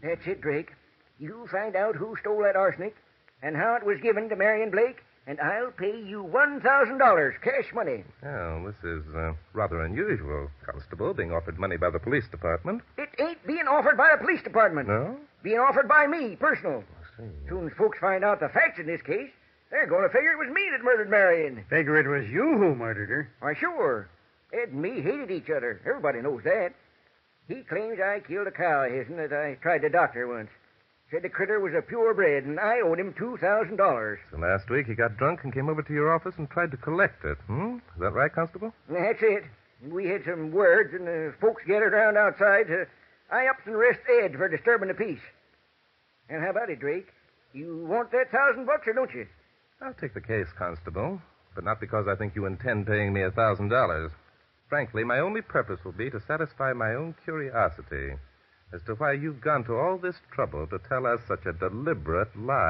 That's it, Drake. You find out who stole that arsenic and how it was given to Marion Blake, and I'll pay you $1,000 cash money. Oh, this is rather unusual, Constable, being offered money by the police department. It ain't being offered by the police department. No? Being offered by me, personal. I see. Soon as folks find out the facts in this case, they're going to figure it was me that murdered Marion. Figure it was you who murdered her. Why, sure. Ed and me hated each other. Everybody knows that. He claims I killed a cow of his'n that I tried to doctor once. Said the critter was a purebred, and I owed him $2,000. So last week he got drunk and came over to your office and tried to collect it, Is that right, Constable? That's it. We had some words, and the folks gathered around outside to ups and arrest Ed for disturbing the peace. And how about it, Drake? You want that $1,000 or don't you? I'll take the case, Constable, but not because I think you intend paying me $1,000. Frankly, my only purpose will be to satisfy my own curiosity as to why you've gone to all this trouble to tell us such a deliberate lie.